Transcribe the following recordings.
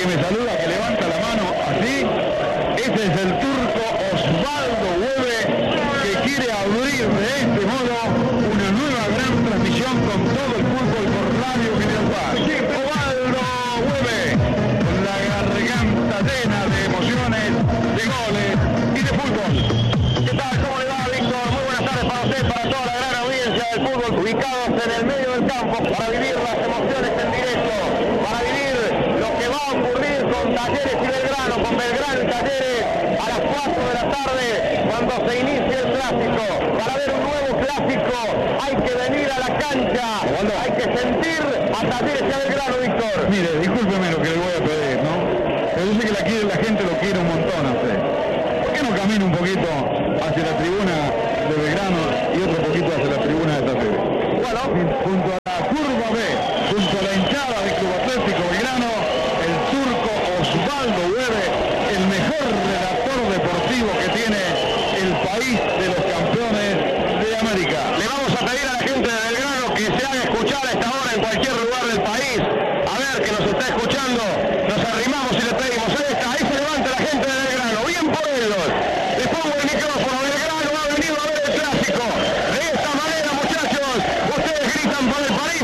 me saluda, que levanta la mano así. Ese es el turco Osvaldo Hueve, que quiere abrir de este modo una nueva gran transmisión con todo el fútbol por Radio General Paz. Osvaldo Hueve, con la garganta llena de emociones, de goles y de fútbol. ¿Qué tal? ¿Cómo le va, Víctor? Muy buenas tardes para usted, para toda la gran audiencia del fútbol, ubicados en el medio del campo para vivir las emociones en directo, para vivir lo que va a ocurrir con Talleres y Belgrano, con Belgrano y Talleres a las 4 de la tarde, cuando se inicie el clásico. Para ver un nuevo clásico hay que venir a la cancha, hay que sentir a Talleres y a Belgrano, Víctor. Mire, discúlpeme lo que le voy a pedir, ¿no? Pero yo sé que la gente lo quiere un montón a usted. ¿Por qué no camina un poquito hacia la tribuna de Belgrano y otro poquito hacia la tribuna de Talleres? Bueno, junto a la curva B, junto a la hinchada del Club Atlético Belgrano, el turco Osvaldo Hueve, el mejor redactor deportivo que tiene el país de los campeones de América. le vamos a pedir a la gente de Belgrano que se haga escuchar a esta hora en cualquier lugar del país. A ver, que nos está escuchando, nos arrimamos y le pedimos. Ahí se levanta la gente de Belgrano, bien por ellos. Les pongo el micrófono, Belgrano ha venido a ver el clásico. De esta manera, muchachos, ustedes gritan por el país.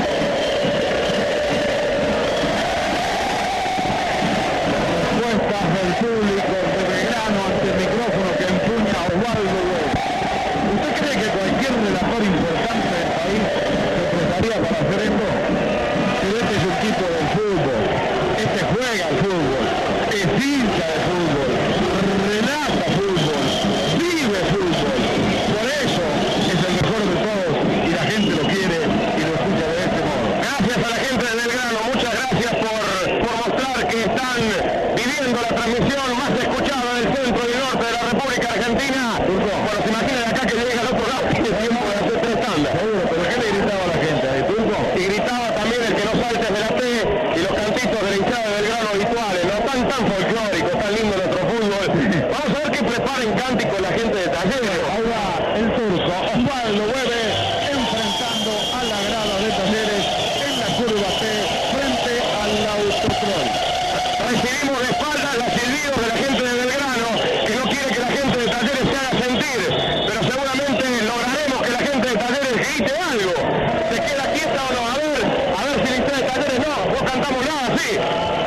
Respuestas del público de Belgrano ante el micrófono que empuña Osvaldo Hueve. ¿Usted cree que cualquier relator importante del país se prestaría para hacer esto? Pero este es un tipo del fútbol, este juega al fútbol, es hincha de fútbol, relata fútbol, vive fútbol. Por eso es el mejor de todos y la gente lo quiere y lo escucha de este modo. Gracias a la gente de Belgrano, muchas gracias por mostrar que están viviendo la transmisión más escuchada del centro y norte de la República Argentina. Bueno, se imaginen acá que llega al otro lado, tiene tiempo de hacer 3 tandas. Seguro, pero ¿qué le gritaba a la gente ahí, turco? Y gritaba también el que no saltes de la T y los cantitos de la hinchada de Belgrano habituales, no tan folclóricos, tan lindo nuestro fútbol. Vamos a ver qué preparen cánticos la gente de Talleres. Ahí va el turco Osvaldo Hueve enfrentando a la grada de Talleres en la curva T frente al autotrol. Recibimos de espaldas los silbidos de la gente de Belgrano, que no quiere que la gente de Talleres se haga sentir, pero seguramente lograremos que la gente de Talleres grite algo. ¿Se queda quieta o no? A ver si la hinchada de Talleres no cantamos nada así.